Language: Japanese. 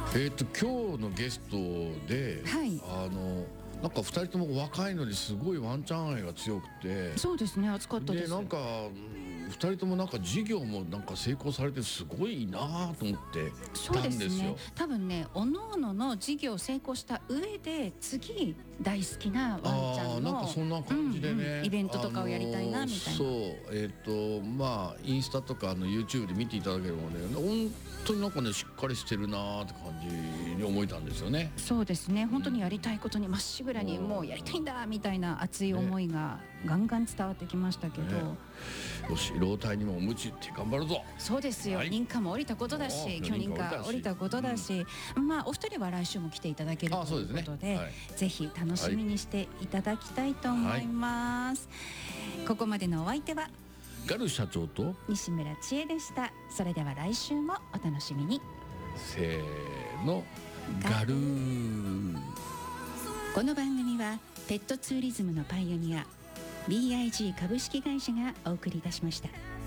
今日のゲストで、 はい、 なんか2人とも若いのにすごいワンちゃん愛が強くて、 そうですね、暑かったです。 でなんか2人ともなんか事業もなんか成功されてすごいなと思ってたんですよ。 そうですね、多分ね、おのおのの事業成功した上で次大好きなワンちゃんのなんかそんな感じでね、 イベントとかをやりたいなみたいな。 そうまあインスタとかYouTube で見ていただければね、本当になんかねしっかりしてるなって感じに思えたんですよね。 そうですね、本当にやりたいことにまっしぐらにもうやりたいんだみたいな熱い思いがガンガン伝わってきましたけど、 よし老体にもおむちって頑張るぞ。 そうですよ、 はい、 認可も降りたことだし、許認可降りたことだし、まあお二人は来週も来ていただけるということで、ぜひ楽しみにしていただきたいと思います、ここまでのお相手はガル社長と西村千恵でした。それでは来週もお楽しみに。 せーの、ガルー。 この番組はペットツーリズムのパイオニア BIG 株式会社がお送りいたしました。